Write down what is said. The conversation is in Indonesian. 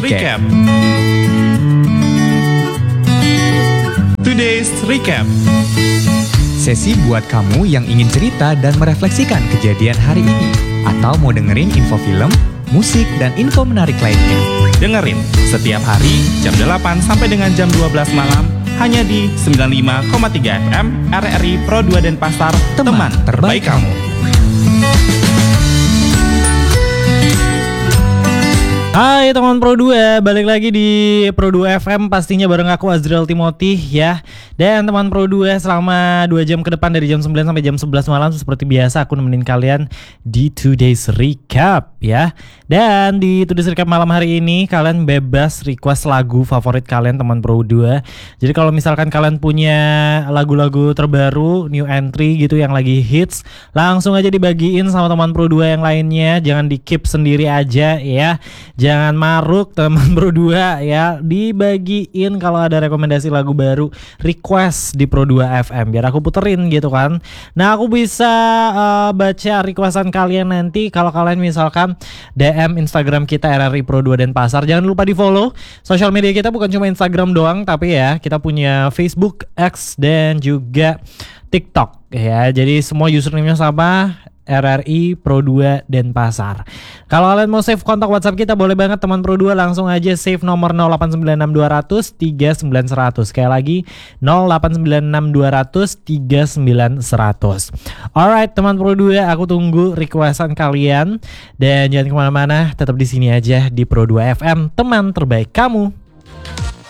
Recap. Today's Recap. Sesi buat kamu yang ingin cerita dan merefleksikan kejadian hari ini, atau mau dengerin info film, musik, dan info menarik lainnya. Dengerin setiap hari jam 8 sampai dengan jam 12 malam hanya di 95,3 FM RRI Pro 2 Denpasar, teman terbaik kamu. Hai teman Pro 2, balik lagi di Pro 2 FM pastinya bareng aku Azriel Timothy ya. Dan teman Pro 2 selama 2 jam ke depan dari jam 9 sampai jam 11 malam seperti biasa aku nemenin kalian di Today's Recap ya. Dan di Today's Recap malam hari ini kalian bebas request lagu favorit kalian teman Pro 2. Jadi kalau misalkan kalian punya lagu-lagu terbaru, new entry gitu yang lagi hits, langsung aja dibagiin sama teman Pro 2 yang lainnya. Jangan di-keep sendiri aja ya. Jangan maruk teman Pro 2 ya. Dibagiin kalau ada rekomendasi lagu baru, request di Pro 2 FM biar aku puterin gitu kan. Nah aku bisa baca requestan kalian nanti kalau kalian misalkan DM Instagram kita RRI Pro 2 Denpasar. Jangan lupa di follow sosial media kita, bukan cuma Instagram doang tapi ya kita punya Facebook, X dan juga TikTok ya. Jadi semua username-nya sama, RRI Pro 2 Denpasar. Kalau kalian mau save kontak WhatsApp kita boleh banget teman Pro 2, langsung aja save nomor 0896 200 39100. Sekali lagi 0896 200 39100. Alright teman Pro 2, aku tunggu requestan kalian dan jangan kemana-mana, tetap di sini aja di Pro 2 FM, teman terbaik kamu.